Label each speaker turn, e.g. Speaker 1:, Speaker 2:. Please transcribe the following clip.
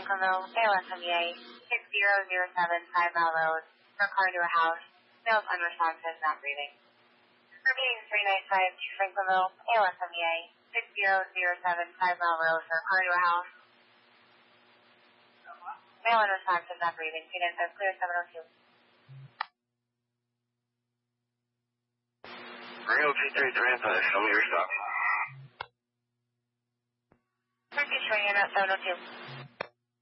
Speaker 1: Franklinville, ALSMEA 6007 5 Mile Road, for car to a house. Males unresponsive, not breathing. Repeating 395 to Franklinville, ALSMEA 6007 5 Mile Road, for car to a house. Male unresponsive, not breathing. Unit says clear 702.
Speaker 2: Rio P335, show me your stop.
Speaker 1: Turkey showing in at 702.